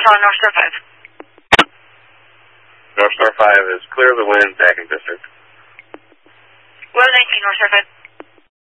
on North Star 5. North Star 5 is clear of the wind, backing district. Well 19, North Star 5.